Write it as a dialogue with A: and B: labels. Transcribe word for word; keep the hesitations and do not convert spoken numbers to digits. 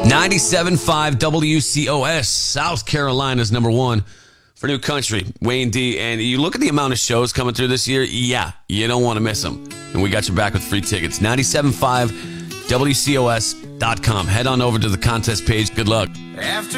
A: ninety-seven point five W C O S, South Carolina's number one for new country, Wayne D. And you look at the amount of shows coming through this year, yeah, you don't want to miss them. And we got you back with free tickets. ninety-seven point five W C O S dot com. Head on over to the contest page. Good luck. After